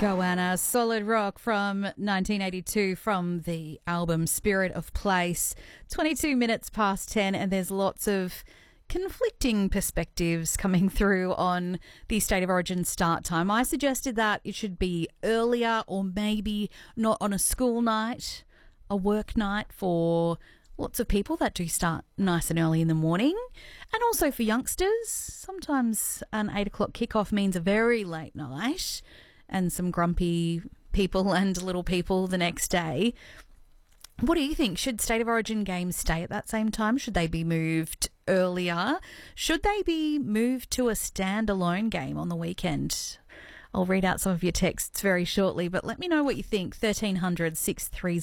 Goanna, Solid Rock from 1982 from the album Spirit of Place. 22 minutes past 10 and there's lots of conflicting perspectives coming through on the State of Origin start time. I suggested that it should be earlier or maybe not on a school night, a work night for lots of people that do start nice and early in the morning. And also for youngsters, sometimes an 8 o'clock kickoff means a very late night and some grumpy people and little people the next day. What do you think? Should State of Origin games stay at that same time? Should they be moved earlier? Should they be moved to a standalone game on the weekend? I'll read out some of your texts very shortly, but let me know what you think. 1300 630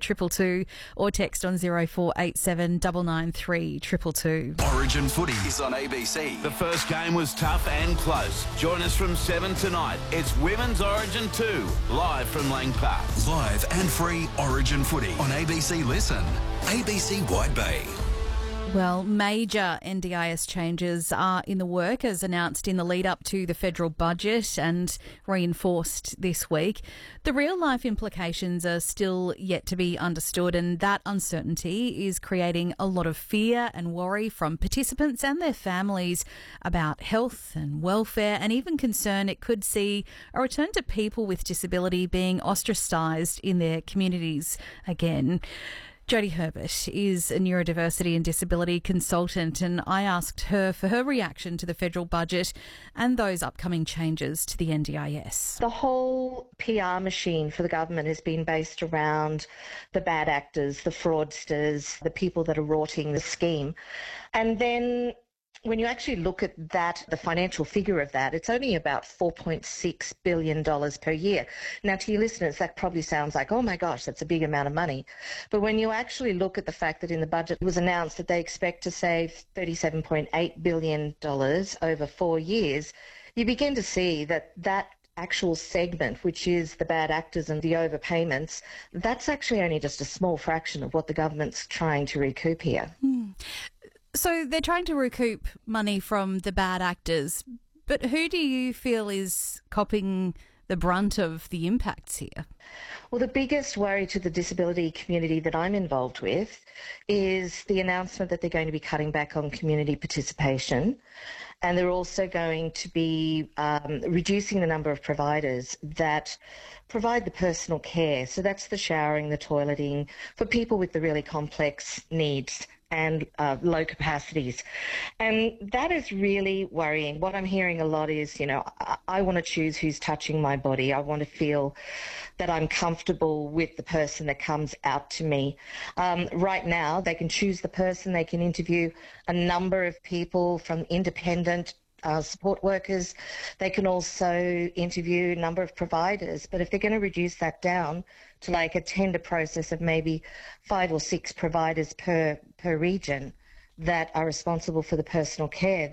222 or text on 0487 993 222. Origin footy is on ABC. The first game was tough and close. Join us from 7 tonight. It's Women's Origin 2, live from Lang Park. Live and free Origin footy on ABC Listen. ABC Wide Bay. Well, major NDIS changes are in the work as announced in the lead up to the federal budget and reinforced this week. The real life implications are still yet to be understood, and that uncertainty is creating a lot of fear and worry from participants and their families about health and welfare, and even concern it could see a return to people with disability being ostracised in their communities again. Jodie Herbert is a neurodiversity and disability consultant, and I asked her for her reaction to the federal budget and those upcoming changes to the NDIS. The whole PR machine for the government has been based around the bad actors, the fraudsters, the people that are rorting the scheme. And then when you actually look at that, the financial figure of that, it's only about $4.6 billion per year. Now, to your listeners, that probably sounds like, oh my gosh, that's a big amount of money. But when you actually look at the fact that in the budget it was announced that they expect to save $37.8 billion over 4 years, you begin to see that actual segment, which is the bad actors and the overpayments, that's actually only just a small fraction of what the government's trying to recoup here. So they're trying to recoup money from the bad actors, but who do you feel is copping the brunt of the impacts here? Well, the biggest worry to the disability community that I'm involved with is the announcement that they're going to be cutting back on community participation, and they're also going to be reducing the number of providers that provide the personal care. So that's the showering, the toileting for people with the really complex needs and low capacities. And that is really worrying. What I'm hearing a lot is, I want to choose who's touching my body. I want to feel that I'm comfortable with the person that comes out to me. Right now, they can choose the person. They can interview a number of people from independent support workers. They can also interview a number of providers. But if they're going to reduce that down to like a tender process of maybe 5 or 6 providers per region that are responsible for the personal care,